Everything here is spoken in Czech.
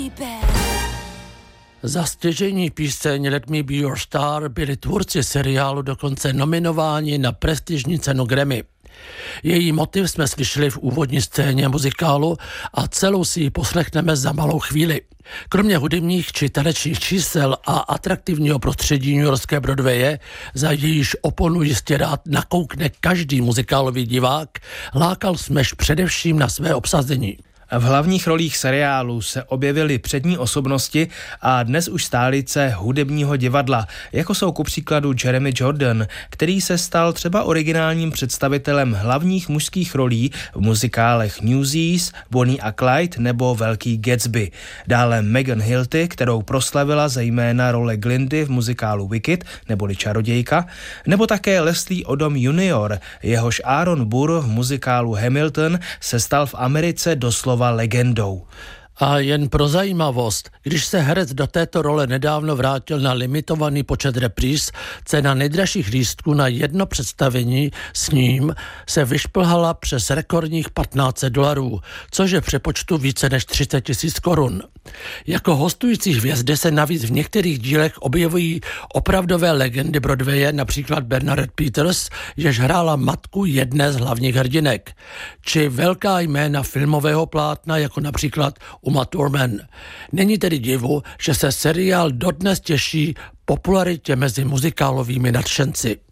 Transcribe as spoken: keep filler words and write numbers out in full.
Za stěžejní píseň Let Me Be Your Star byli tvůrci seriálu dokonce nominováni na prestižní cenu Grammy. Její motiv jsme slyšeli v úvodní scéně muzikálu a celou si ji poslechneme za malou chvíli. Kromě hudebních či tanečních čísel a atraktivního prostředí newyorské Broadwaye, za jejíž oponu jistě rád nakoukne každý muzikálový divák, lákal Smash především na své obsazení. V hlavních rolích seriálu se objevily přední osobnosti a dnes už stálice hudebního divadla, jako jsou kupříkladu Jeremy Jordan, který se stal třeba originálním představitelem hlavních mužských rolí v muzikálech Newsies, Bonnie a Clyde nebo Velký Gatsby. Dále Megan Hilty, kterou proslavila zejména role Glindy v muzikálu Wicked neboli Čarodějka, nebo také Leslie Odom junior, jehož Aaron Burr v muzikálu Hamilton se stal v Americe doslova legendou. A jen pro zajímavost, když se herec do této role nedávno vrátil na limitovaný počet repríz, cena nejdražších lístků na jedno představení s ním se vyšplhala přes rekordních patnáct set dolarů, což je v přepočtu více než třicet tisíc korun. Jako hostující hvězdy se navíc v některých dílech objevují opravdové legendy Broadwaye, například Bernadette Peters, jež hrála matku jedné z hlavních hrdinek, či velká jména filmového plátna, jako například Uma Thurman. Není tedy divu, že se seriál dodnes těší popularitě mezi muzikálovými nadšenci.